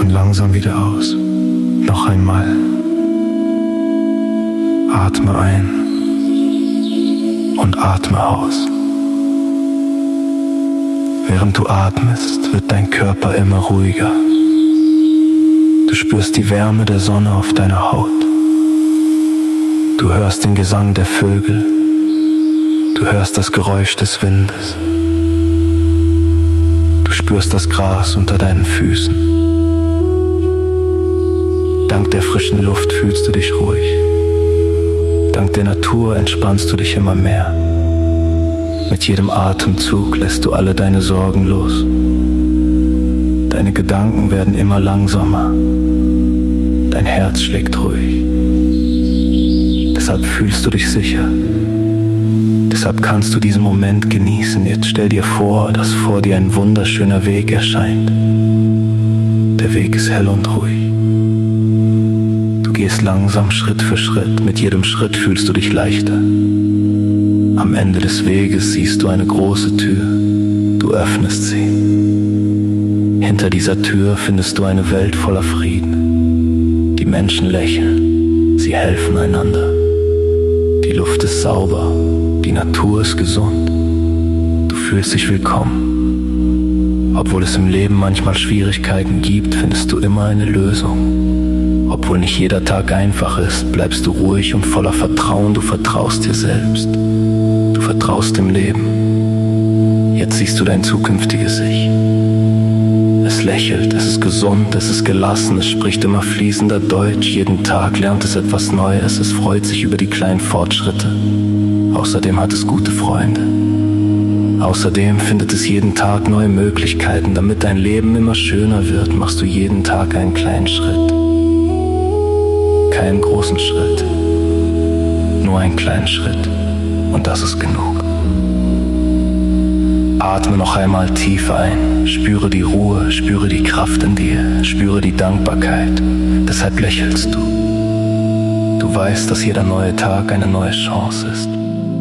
und langsam wieder aus. Noch einmal. Atme ein und atme aus. Während du atmest, wird dein Körper immer ruhiger. Du spürst die Wärme der Sonne auf deiner Haut. Du hörst den Gesang der Vögel. Du hörst das Geräusch des Windes. Du spürst das Gras unter deinen Füßen. Dank der frischen Luft fühlst du dich ruhig. Dank der Natur entspannst du dich immer mehr. Mit jedem Atemzug lässt du alle deine Sorgen los. Deine Gedanken werden immer langsamer. Dein Herz schlägt ruhig. Deshalb fühlst du dich sicher. Deshalb kannst du diesen Moment genießen. Jetzt stell dir vor, dass vor dir ein wunderschöner Weg erscheint. Der Weg ist hell und ruhig. Du gehst langsam Schritt für Schritt. Mit jedem Schritt fühlst du dich leichter. Am Ende des Weges siehst du eine große Tür. Du öffnest sie. Hinter dieser Tür findest du eine Welt voller Frieden. Die Menschen lächeln. Sie helfen einander. Die Luft ist sauber. Die Natur ist gesund. Du fühlst dich willkommen. Obwohl es im Leben manchmal Schwierigkeiten gibt, findest du immer eine Lösung. Obwohl nicht jeder Tag einfach ist, bleibst du ruhig und voller Vertrauen. Du vertraust dir selbst. Du vertraust dem Leben. Jetzt siehst du dein zukünftiges Ich. Es lächelt, es ist gesund, es ist gelassen, es spricht immer fließender Deutsch. Jeden Tag lernt es etwas Neues, es freut sich über die kleinen Fortschritte. Außerdem hat es gute Freunde. Außerdem findet es jeden Tag neue Möglichkeiten. Damit dein Leben immer schöner wird, machst du jeden Tag einen kleinen Schritt. Keinen großen Schritt, nur einen kleinen Schritt. Und das ist genug. Atme noch einmal tief ein, spüre die Ruhe, spüre die Kraft in dir, spüre die Dankbarkeit. Deshalb lächelst du. Du weißt, dass jeder neue Tag eine neue Chance ist.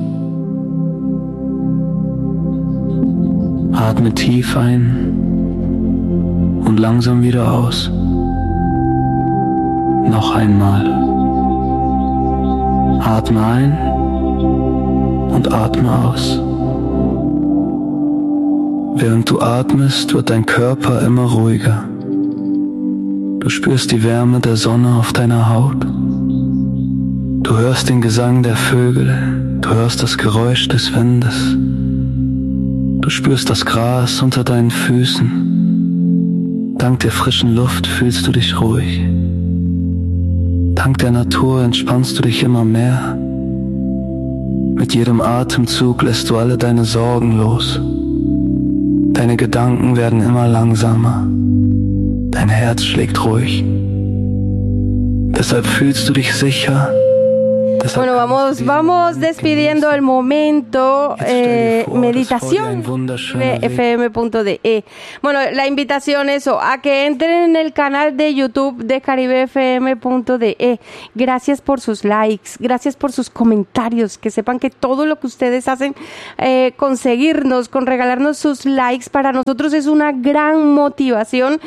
Atme tief ein und langsam wieder aus. Noch einmal. Atme ein und atme aus. Während du atmest, wird dein Körper immer ruhiger. Du spürst die Wärme der Sonne auf deiner Haut. Du hörst den Gesang der Vögel. Du hörst das Geräusch des Windes. Du spürst das Gras unter deinen Füßen. Dank der frischen Luft fühlst du dich ruhig. Dank der Natur entspannst du dich immer mehr. Mit jedem Atemzug lässt du alle deine Sorgen los. Deine Gedanken werden immer langsamer. Dein Herz schlägt ruhig. Deshalb fühlst du dich sicher. Bueno, vamos despidiendo el momento meditación de fm.de. Bueno, la invitación es a que entren en el canal de YouTube de caribefm.de. Gracias por sus likes, gracias por sus comentarios, que sepan que todo lo que ustedes hacen, conseguirnos, con regalarnos sus likes, para nosotros es una gran motivación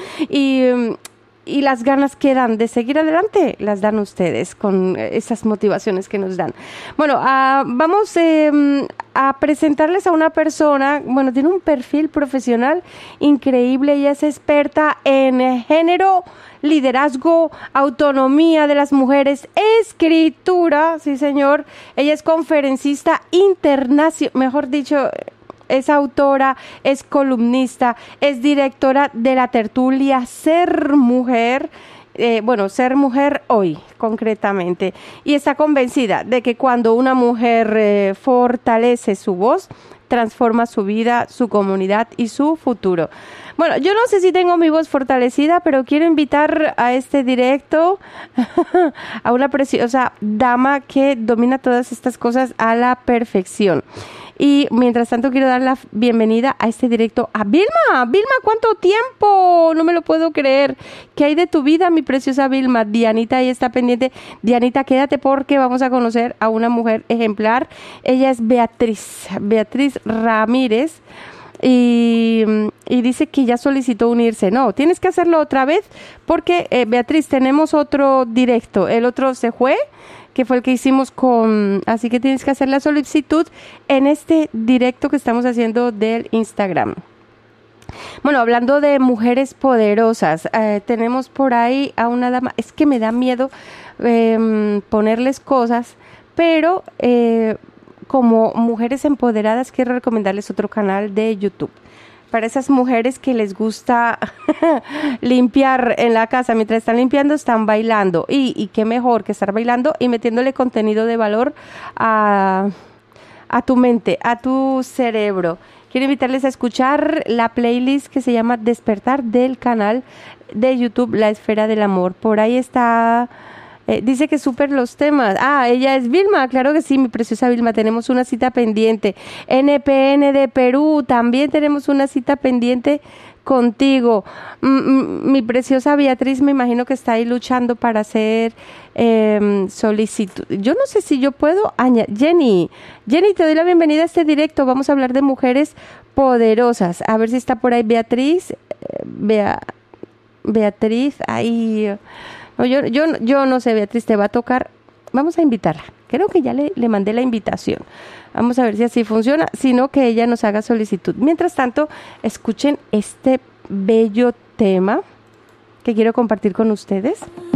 y las ganas que dan de seguir adelante las dan ustedes con esas motivaciones que nos dan. Bueno, vamos a presentarles a una persona, bueno, tiene un perfil profesional increíble. Ella es experta en género, liderazgo, autonomía de las mujeres, escritura, sí señor. Ella es conferencista internacional, mejor dicho, es autora, es columnista, es directora de la tertulia Ser Mujer, Ser Mujer Hoy, concretamente. Y está convencida de que cuando una mujer fortalece su voz, transforma su vida, su comunidad y su futuro. Bueno, yo no sé si tengo mi voz fortalecida, pero quiero invitar a este directo a una preciosa dama que domina todas estas cosas a la perfección. Y mientras tanto quiero dar la bienvenida a este directo a Vilma. Vilma, ¿cuánto tiempo? No me lo puedo creer. ¿Qué hay de tu vida, mi preciosa Vilma? Dianita ahí está pendiente. Dianita, quédate porque vamos a conocer a una mujer ejemplar. Ella es Beatriz Ramírez. y dice que ya solicitó unirse. No, tienes que hacerlo otra vez porque, Beatriz, tenemos otro directo. El otro se fue, que fue el que hicimos así que tienes que hacer la solicitud en este directo que estamos haciendo del Instagram. Bueno, hablando de mujeres poderosas, tenemos por ahí a una dama. Es que me da miedo ponerles cosas, pero como mujeres empoderadas quiero recomendarles otro canal de YouTube. Para esas mujeres que les gusta limpiar en la casa, mientras están limpiando están bailando. Y qué mejor que estar bailando y metiéndole contenido de valor a tu mente, a tu cerebro. Quiero invitarles a escuchar la playlist que se llama Despertar del canal de YouTube La Esfera del Amor. Por ahí está... dice que súper los temas. Ella es Vilma, claro que sí, mi preciosa Vilma, tenemos una cita pendiente. NPN de Perú, también tenemos una cita pendiente contigo. Mi preciosa Beatriz, me imagino que está ahí luchando para hacer solicitud. Yo no sé si yo puedo Jenny, te doy la bienvenida a este directo. Vamos a hablar de mujeres poderosas. A ver si está por ahí Beatriz. Beatriz, ahí... No, yo no sé, Beatriz, te va a tocar. Vamos a invitarla. Creo que ya le mandé la invitación. Vamos a ver si así funciona, sino que ella nos haga solicitud. Mientras tanto, escuchen este bello tema que quiero compartir con ustedes.